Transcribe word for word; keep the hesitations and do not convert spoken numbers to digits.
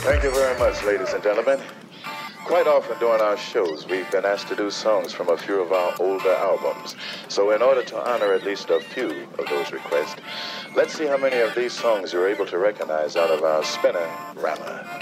Thank you very much, ladies and gentlemen. Quite often during our shows, we've been asked to do songs from a few of our older albums. So in order to honor at least a few of those requests, let's see how many of these songs you're able to recognize out of our Spinner Rammer.